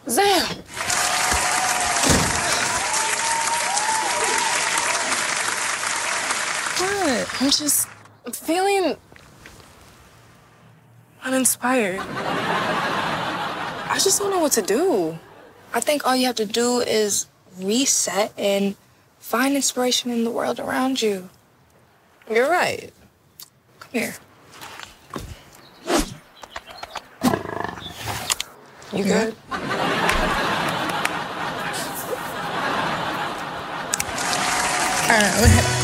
Zam! What? I'm just feeling uninspired. I just don't know what to do. I think all you have to do is reset and find inspiration in the world around you. You're right. Come here. You good? All right,